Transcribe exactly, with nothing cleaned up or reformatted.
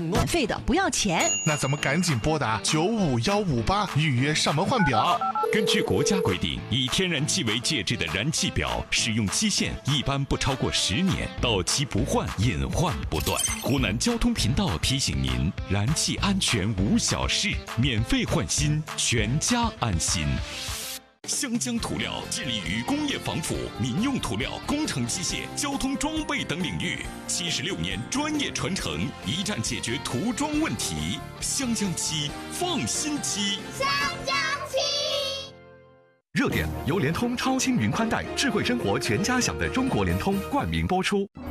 免费的，不要钱。 那咱们赶紧拨打九五幺五八预约上门换表。 根据国家规定，以天然气为介质的燃气表使用期限一般不超过十年，到期不换，隐患不断。湖南交通频道提醒您：燃气安全无小事，免费换新，全家安心。湘江涂料致力于工业防腐、民用涂料、工程机械、交通装备等领域，七十六年专业传承，一站解决涂装问题。湘江漆，放心漆。 湘江漆。 热点由联通超轻云宽带，智慧生活全家享的中国联通冠名播出。